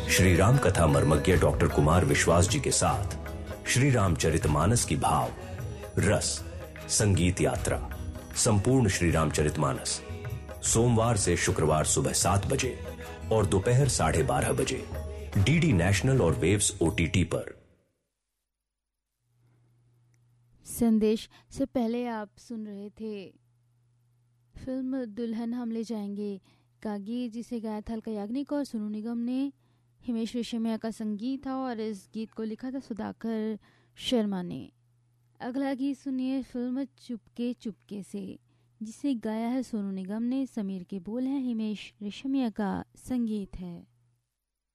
श्री राम कथा मर्मज्ञ डॉक्टर कुमार विश्वास जी के साथ श्री रामचरितमानस की भाव, रस, संगीत यात्रा, संपूर्ण श्री रामचरितमानस, सोमवार से शुक्रवार सुबह 7 बजे और दोपहर 12:30 बजे डीडी नेशनल और वेव्स OTT पर। संदेश से पहले आप सुन रहे थे फिल्म दुल्हन हम ले जाएंगे का गीत, जिसे गाया था अलका याग्निक और सोनू निगम ने। हिमेश रेशमिया का संगीत था और इस गीत को लिखा था सुधाकर शर्मा ने। अगला गीत सुनिए फिल्म चुपके चुपके से, जिसे गाया है सोनू निगम ने। समीर के बोल हैं, हिमेश रेशमिया का संगीत है।